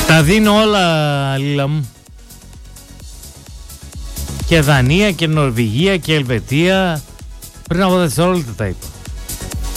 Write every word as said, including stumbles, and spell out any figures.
Τα δίνω όλα, Λίλα μου. Και Δανία και Νορβηγία και Ελβετία. Πριν από δευτερόλεπτα τα είπα.